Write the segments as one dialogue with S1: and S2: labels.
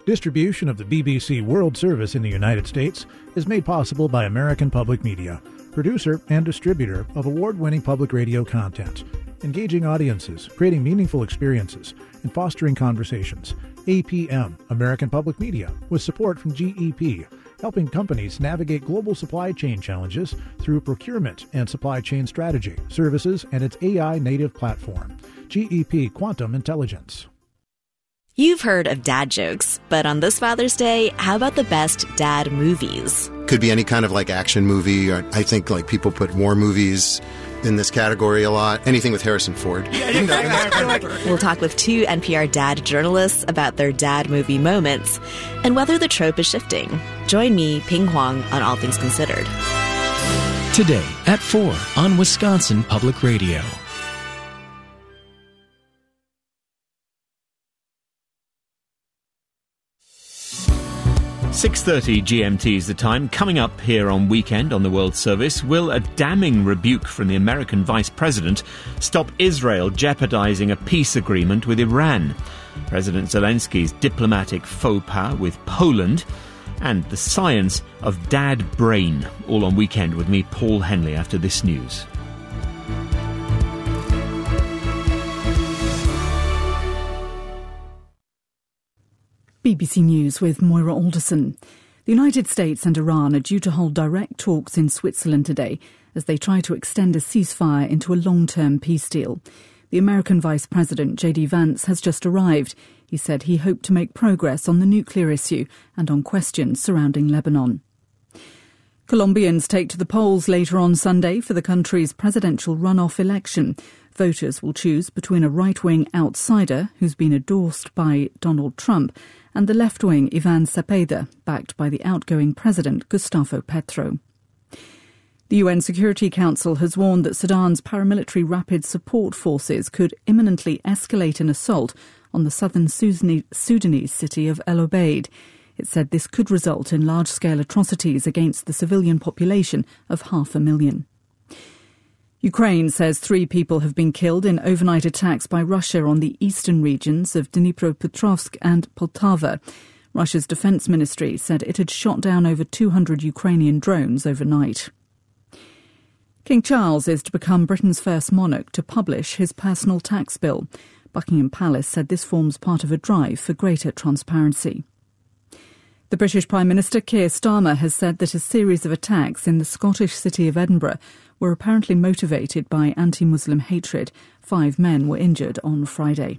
S1: Distribution of the BBC World Service in the United States is made possible by American Public Media, producer and distributor of award-winning public radio content, engaging audiences, creating meaningful experiences, and fostering conversations. APM, American Public Media, with support from GEP, helping companies navigate global supply chain challenges through procurement and supply chain strategy, services, and its AI-native platform. GEP Quantum Intelligence.
S2: You've heard of dad jokes, but on this Father's Day, how about the best dad movies?
S3: Could be any kind of action movie. Or I think people put war movies in this category a lot. Anything with Harrison Ford.
S2: We'll talk with two NPR dad journalists about their dad movie moments and whether the trope is shifting. Join me, Ping Huang, on All Things Considered.
S4: Today at 4 on Wisconsin Public Radio.
S5: 6:30 GMT is the time. Coming up here on Weekend on the World Service, will a damning rebuke from the American Vice President stop Israel jeopardizing a peace agreement with Iran? President Zelensky's diplomatic faux pas with Poland, and the science of dad brain. All on Weekend with me, Paul Henley, after this news.
S6: BBC News with Moira Alderson. The United States and Iran are due to hold direct talks in Switzerland today as they try to extend a ceasefire into a long-term peace deal. The American Vice President, J.D. Vance, has just arrived. He said he hoped to make progress on the nuclear issue and on questions surrounding Lebanon. Colombians take to the polls later on Sunday for the country's presidential runoff election. Voters will choose between a right-wing outsider who's been endorsed by Donald Trump and the left-wing Ivan Cepeda, backed by the outgoing president Gustavo Petro. The UN Security Council has warned that Sudan's paramilitary rapid support forces could imminently escalate an assault on the southern Sudanese city of El Obeid. It said this could result in large-scale atrocities against the civilian population of 500,000. Ukraine says 3 people have been killed in overnight attacks by Russia on the eastern regions of Dnipropetrovsk and Poltava. Russia's defense ministry said it had shot down over 200 Ukrainian drones overnight. King Charles is to become Britain's first monarch to publish his personal tax bill. Buckingham Palace said this forms part of a drive for greater transparency. The British Prime Minister Keir Starmer has said that a series of attacks in the Scottish city of Edinburgh were apparently motivated by anti-Muslim hatred. 5 men were injured on Friday.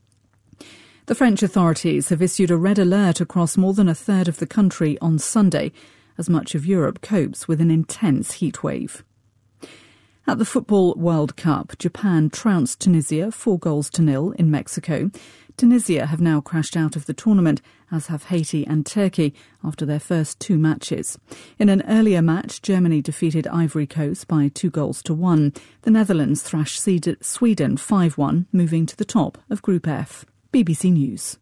S6: The French authorities have issued a red alert across more than a third of the country on Sunday, as much of Europe copes with an intense heat wave. At the Football World Cup, Japan trounced Tunisia 4-0 in Mexico. Tunisia have now crashed out of the tournament, as have Haiti and Turkey, after their first 2 matches. In an earlier match, Germany defeated Ivory Coast by 2-1. The Netherlands thrashed Sweden 5-1, moving to the top of Group F. BBC News.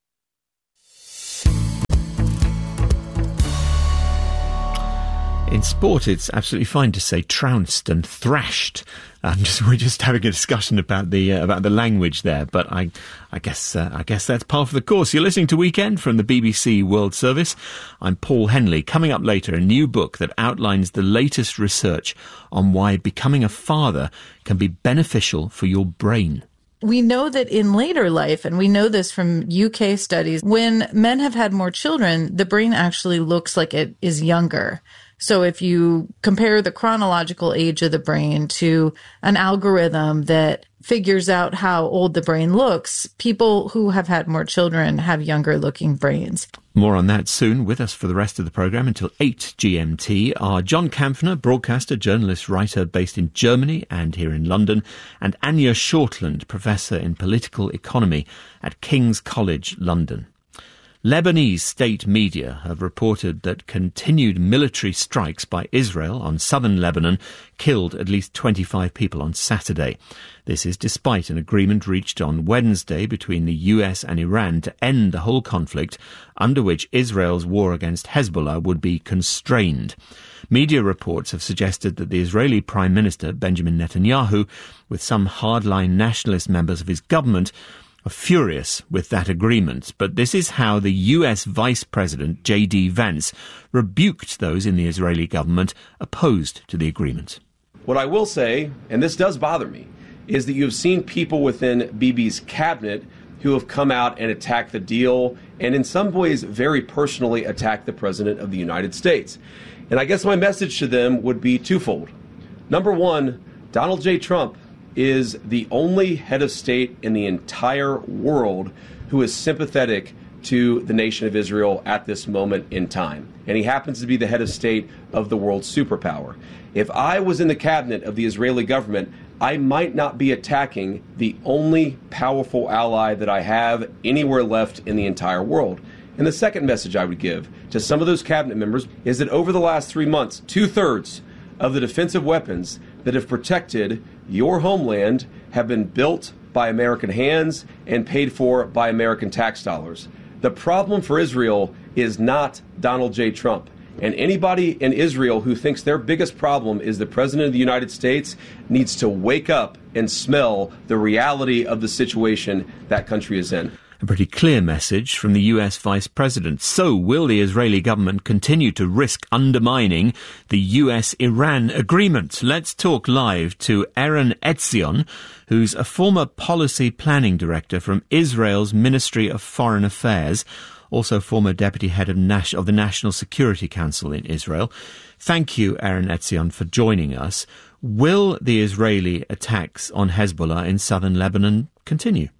S5: In sport, it's absolutely fine to say trounced and thrashed. We're just having a discussion about the language there, but I guess that's par for the course. You're listening to Weekend from the BBC World Service. I'm Paul Henley. Coming up later, a new book that outlines the latest research on why becoming a father can be beneficial for your brain.
S7: We know that in later life, and we know this from UK studies, when men have had more children, the brain actually looks like it is younger. So if you compare the chronological age of the brain to an algorithm that figures out how old the brain looks, people who have had more children have younger looking brains.
S5: More on that soon. With us for the rest of the programme until 8 GMT are John Kampfner, broadcaster, journalist, writer based in Germany and here in London, and Anya Shortland, professor in political economy at King's College, London. Lebanese state media have reported that continued military strikes by Israel on southern Lebanon killed at least 25 people on Saturday. This is despite an agreement reached on Wednesday between the US and Iran to end the whole conflict, under which Israel's war against Hezbollah would be constrained. Media reports have suggested that the Israeli Prime Minister, Benjamin Netanyahu, with some hardline nationalist members of his government, are furious with that agreement. But this is how the US Vice President, J.D. Vance, rebuked those in the Israeli government opposed to the agreement.
S8: What I will say, and this does bother me, is that you have seen people within Bibi's cabinet who have come out and attacked the deal and in some ways very personally attacked the President of the United States. And I guess my message to them would be twofold. Number one, Donald J. Trump is the only head of state in the entire world who is sympathetic to the nation of Israel at this moment in time. And he happens to be the head of state of the world's superpower. If I was in the cabinet of the Israeli government, I might not be attacking the only powerful ally that I have anywhere left in the entire world. And the second message I would give to some of those cabinet members is that over the last 3 months, 2/3 of the defensive weapons that have protected your homeland have been built by American hands and paid for by American tax dollars. The problem for Israel is not Donald J. Trump. And anybody in Israel who thinks their biggest problem is the President of the United States needs to wake up and smell the reality of the situation that country is in.
S5: A pretty clear message from the US Vice President. So will the Israeli government continue to risk undermining the US-Iran agreement? Let's talk live to Eren Etzion, who's a former policy planning director from Israel's Ministry of Foreign Affairs, also former deputy head of the National Security Council in Israel. Thank you, Eren Etzion, for joining us. Will the Israeli attacks on Hezbollah in southern Lebanon continue?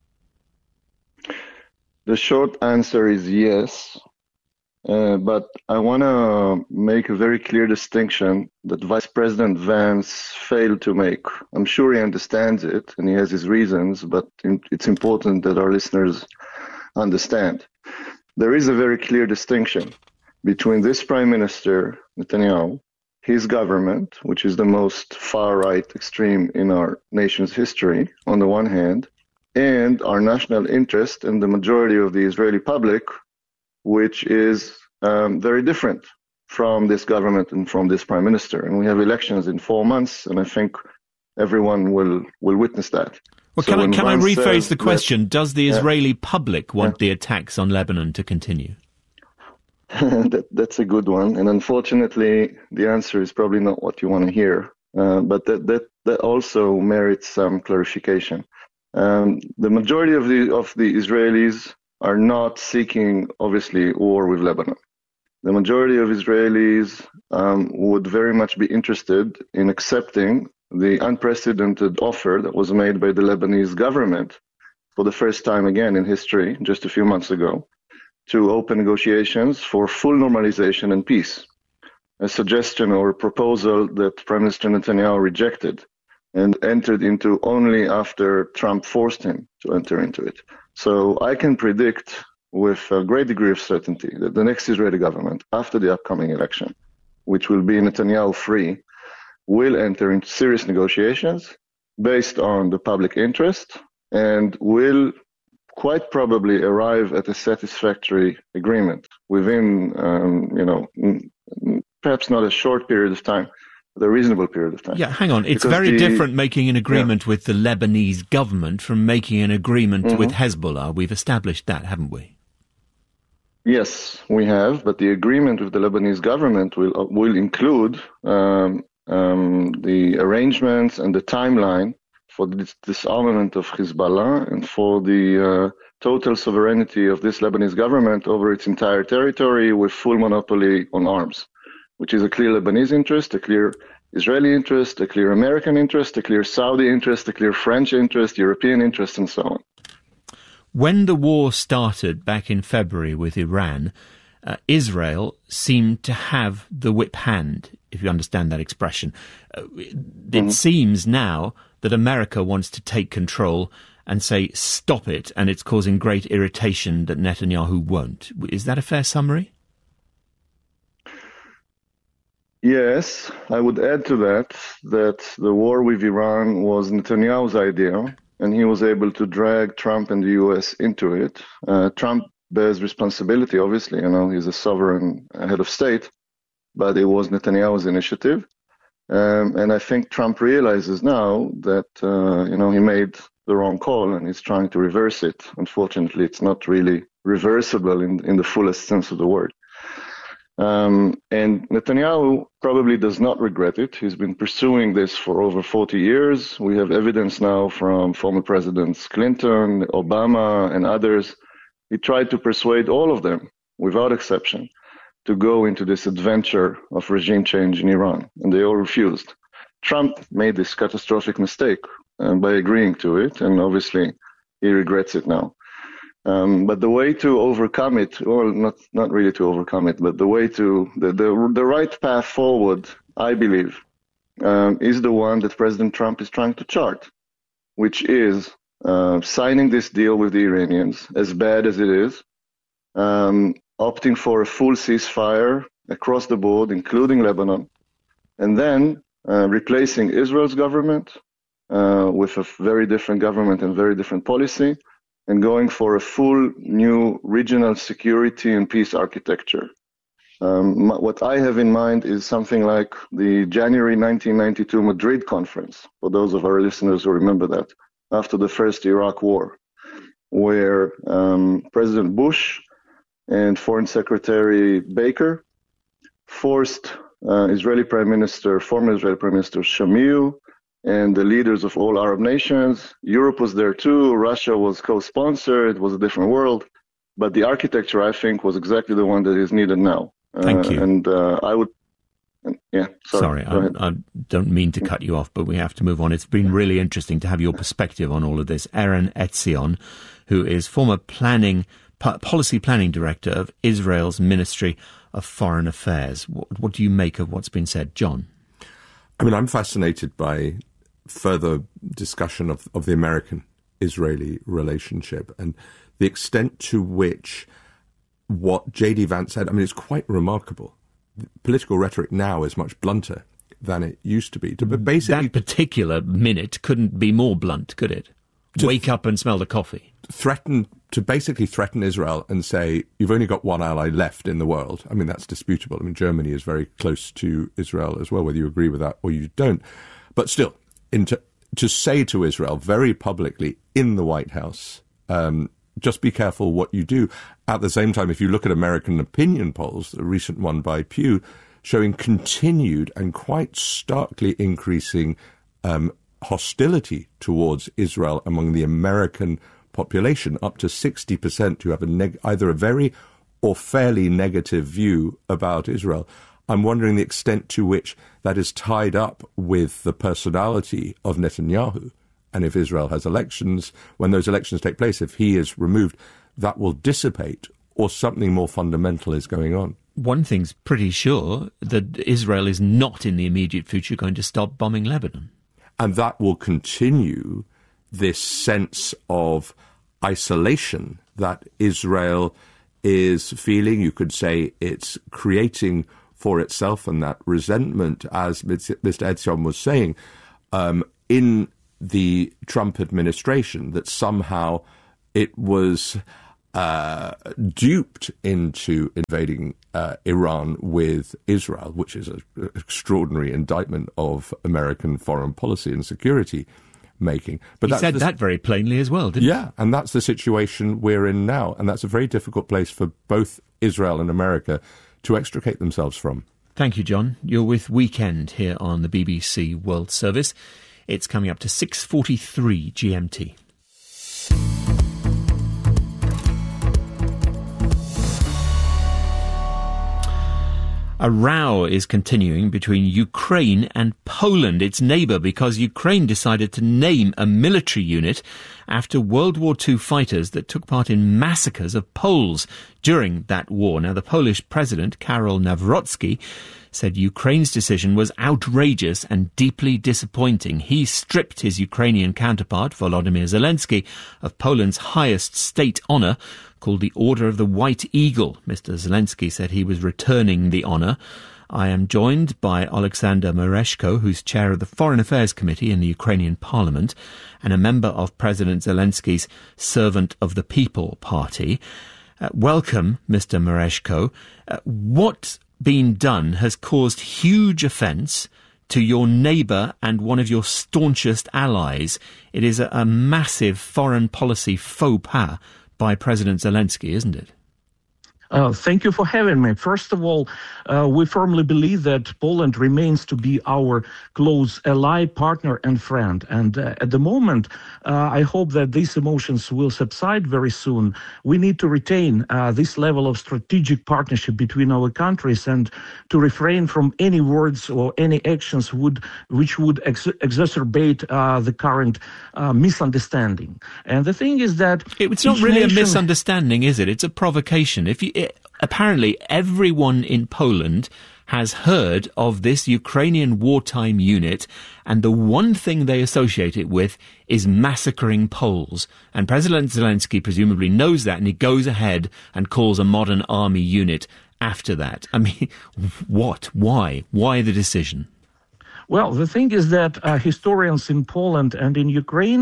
S9: The short answer is yes, but I want to make a very clear distinction that Vice President Vance failed to make. I'm sure he understands it and he has his reasons, but it's important that our listeners understand. There is a very clear distinction between this Prime Minister, Netanyahu, his government, which is the most far-right extreme in our nation's history, on the one hand, and our national interest and the majority of the Israeli public, which is very different from this government and from this Prime Minister. And we have elections in 4 months, and I think everyone will witness that.
S5: Well,
S9: so
S5: can I rephrase the question? Does the Israeli public want the attacks on Lebanon to continue?
S9: That's a good one. And unfortunately, the answer is probably not what you want to hear. But that also merits some clarification. The majority of the Israelis are not seeking, obviously, war with Lebanon. The majority of Israelis would very much be interested in accepting the unprecedented offer that was made by the Lebanese government for the first time again in history, just a few months ago, to open negotiations for full normalization and peace, a suggestion or a proposal that Prime Minister Netanyahu rejected and entered into only after Trump forced him to enter into it. So I can predict with a great degree of certainty that the next Israeli government, after the upcoming election, which will be Netanyahu-free, will enter into serious negotiations based on the public interest and will quite probably arrive at a satisfactory agreement within, perhaps not a short period of time, but a reasonable period of time.
S5: Yeah, hang on. It's very different making an agreement with the Lebanese government from making an agreement with Hezbollah. We've established that, haven't we?
S9: Yes, we have, but the agreement with the Lebanese government will include the arrangements and the timeline for the disarmament of Hezbollah and for the total sovereignty of this Lebanese government over its entire territory with full monopoly on arms, which is a clear Lebanese interest, a clear Israeli interest, a clear American interest, a clear Saudi interest, a clear French interest, European interest, and so on.
S5: When the war started back in February with Iran, Israel seemed to have the whip hand, if you understand that expression. It seems now that America wants to take control and say, stop it, and it's causing great irritation that Netanyahu won't. Is that a fair summary?
S9: Yes, I would add to that the war with Iran was Netanyahu's idea, and he was able to drag Trump and the U.S. into it. Trump bears responsibility, obviously, he's a sovereign head of state, but it was Netanyahu's initiative. And I think Trump realizes now that, he made the wrong call and is trying to reverse it. Unfortunately, it's not really reversible in the fullest sense of the word. And Netanyahu probably does not regret it. He's been pursuing this for over 40 years. We have evidence now from former Presidents Clinton, Obama, and others. He tried to persuade all of them, without exception, to go into this adventure of regime change in Iran, and they all refused. Trump made this catastrophic mistake by agreeing to it, and obviously he regrets it now. But the way to overcome it, well, not really to overcome it, but the way to the right path forward, I believe, is the one that President Trump is trying to chart, which is signing this deal with the Iranians, as bad as it is, opting for a full ceasefire across the board, including Lebanon, and then replacing Israel's government with a very different government and very different policy, and going for a full new regional security and peace architecture. What I have in mind is something like the January 1992 Madrid conference, for those of our listeners who remember that, after the first Iraq war, where President Bush and Foreign Secretary Baker forced former Israeli Prime Minister Shamir, and the leaders of all Arab nations. Europe was there too. Russia was co-sponsor. It was a different world. But the architecture, I think, was exactly the one that is needed now.
S5: Thank you.
S9: And I would... Yeah, sorry.
S5: I don't mean to cut you off, but we have to move on. It's been really interesting to have your perspective on all of this. Aaron Etzion, who is former policy planning director of Israel's Ministry of Foreign Affairs. What do you make of what's been said? John?
S10: I mean, I'm fascinated by further discussion of the American-Israeli relationship and the extent to which what J.D. Vance said, I mean, it's quite remarkable. Political rhetoric now is much blunter than it used to be. But basically,
S5: that particular minute couldn't be more blunt, could it? Wake up and smell the coffee.
S10: Basically threaten Israel and say, you've only got one ally left in the world. I mean, that's disputable. I mean, Germany is very close to Israel as well, whether you agree with that or you don't. But still, to say to Israel very publicly in the White House, just be careful what you do. At the same time, if you look at American opinion polls, the recent one by Pew, showing continued and quite starkly increasing hostility towards Israel among the American population, up to 60% who have either a very or fairly negative view about Israel. I'm wondering the extent to which that is tied up with the personality of Netanyahu. And if Israel has elections, when those elections take place, if he is removed, that will dissipate, or something more fundamental is going on.
S5: One thing's pretty sure, that Israel is not in the immediate future going to stop bombing Lebanon.
S10: And that will continue this sense of isolation that Israel is feeling. You could say it's creating for itself, and that resentment, as Mr. Etzion was saying, in the Trump administration, that somehow it was duped into invading Iran with Israel, which is an extraordinary indictment of American foreign policy and security making. But
S5: he said that very plainly as well, didn't he?
S10: Yeah, and that's the situation we're in now, and that's a very difficult place for both Israel and America to extricate themselves from.
S5: Thank you, John. You're with Weekend here on the BBC World Service. It's coming up to 6:43 GMT. A row is continuing between Ukraine and Poland, its neighbour, because Ukraine decided to name a military unit after World War II fighters that took part in massacres of Poles during that war. Now, the Polish president, Karol Nawrocki, said Ukraine's decision was outrageous and deeply disappointing. He stripped his Ukrainian counterpart, Volodymyr Zelensky, of Poland's highest state honour, called the Order of the White Eagle. Mr. Zelensky said he was returning the honour. I am joined by Alexander Mereshko, who's chair of the Foreign Affairs Committee in the Ukrainian Parliament and a member of President Zelensky's Servant of the People party. Welcome, Mr. Mereshko. What's been done has caused huge offence to your neighbour and one of your staunchest allies. It is a massive foreign policy faux pas by President Zelensky, isn't it?
S11: Thank you for having me. First of all, we firmly believe that Poland remains to be our close ally, partner, and friend. And at the moment, I hope that these emotions will subside very soon. We need to retain this level of strategic partnership between our countries and to refrain from any words or any actions which would exacerbate the current misunderstanding. And the thing is that
S5: it's not really a misunderstanding, is it? It's a provocation. Apparently, everyone in Poland has heard of this Ukrainian wartime unit, and the one thing they associate it with is massacring Poles. And President Zelensky presumably knows that, and he goes ahead and calls a modern army unit after that. I mean, what? Why? Why the decision?
S11: Well, the thing is that historians in Poland and in Ukraine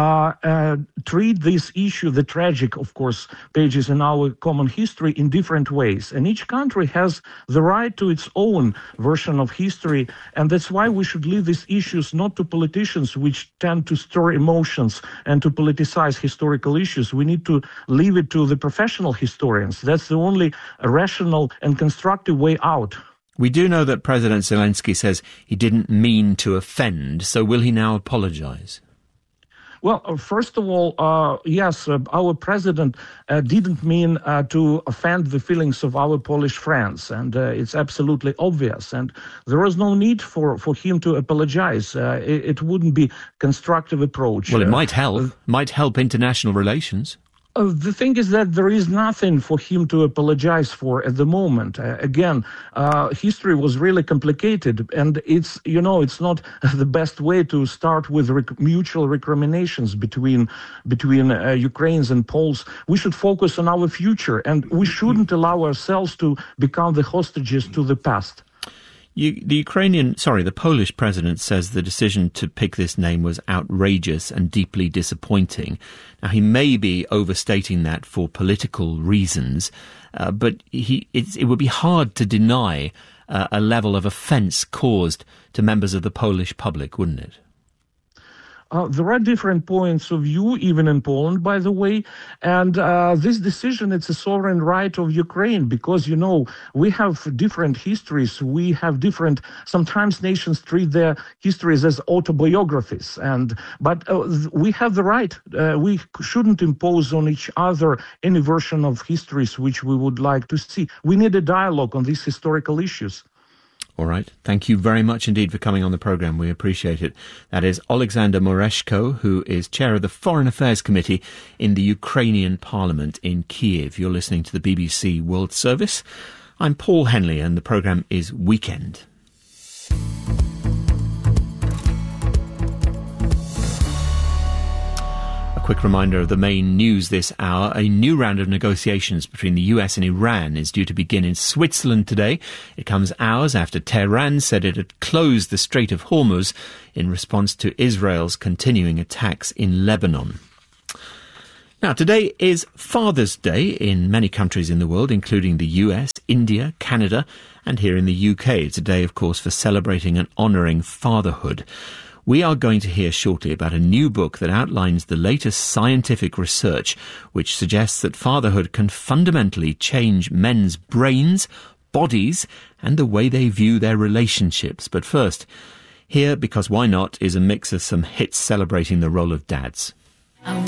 S11: treat this issue, the tragic, of course, pages in our common history, in different ways. And each country has the right to its own version of history. And that's why we should leave these issues not to politicians, which tend to stir emotions and to politicize historical issues. We need to leave it to the professional historians. That's the only rational and constructive way out.
S5: We do know that President Zelensky says he didn't mean to offend, so will he now apologize?
S11: Well, first of all, yes, our president didn't mean to offend the feelings of our Polish friends, and it's absolutely obvious. And there is no need for him to apologize. It wouldn't be a constructive approach.
S5: Well, it might help international relations.
S11: The thing is that there is nothing for him to apologize for at the moment. Again, history was really complicated, and it's not the best way to start with mutual recriminations between Ukrainians and Poles. We should focus on our future, and we shouldn't allow ourselves to become the hostages to the past.
S5: The Polish president says the decision to pick this name was outrageous and deeply disappointing. Now, he may be overstating that for political reasons, but it would be hard to deny a level of offence caused to members of the Polish public, wouldn't it?
S11: There are different points of view, even in Poland, by the way. And this decision, it's a sovereign right of Ukraine because, we have different histories. We have sometimes nations treat their histories as autobiographies. But we have the right. We shouldn't impose on each other any version of histories which we would like to see. We need a dialogue on these historical issues.
S5: All right. Thank you very much indeed for coming on the programme. We appreciate it. That is Alexander Moreshko, who is chair of the Foreign Affairs Committee in the Ukrainian Parliament in Kyiv. You're listening to the BBC World Service. I'm Paul Henley, and the programme is Weekend. Quick reminder of the main news this hour. A new round of negotiations between the US and Iran is due to begin in Switzerland today. It comes hours after Tehran said it had closed the Strait of Hormuz in response to Israel's continuing attacks in Lebanon. Now, today is Father's Day in many countries in the world, including the US, India, Canada, and here in the UK. It's a day, of course, for celebrating and honouring fatherhood. We are going to hear shortly about a new book that outlines the latest scientific research which suggests that fatherhood can fundamentally change men's brains, bodies, and the way they view their relationships. But first, here, because why not, is a mix of some hits celebrating the role of dads.